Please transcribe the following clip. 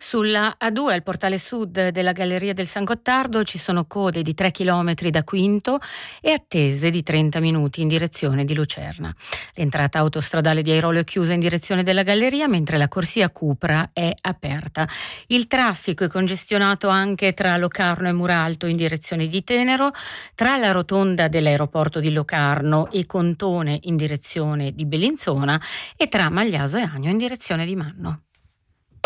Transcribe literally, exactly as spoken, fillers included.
Sulla A due, al portale sud della Galleria del San Gottardo, ci sono code di tre chilometri da Quinto e attese di trenta minuti in direzione di Lucerna. L'entrata autostradale di Airolo è chiusa in direzione della Galleria, mentre la corsia Cupra è aperta. Il traffico è congestionato anche tra Locarno e Muralto in direzione di Tenero, tra la rotonda dell'aeroporto di Locarno e Contone in direzione di Bellinzona e tra Magliaso e Agno in direzione di Manno.